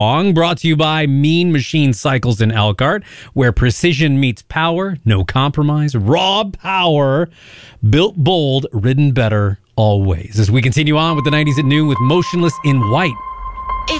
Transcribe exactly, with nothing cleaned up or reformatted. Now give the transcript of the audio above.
song. Brought to you by Mean Machine Cycles in Elkhart, where precision meets power, no compromise, raw power, built bold, ridden better always. As we continue on with the nineties at noon with Motionless in White.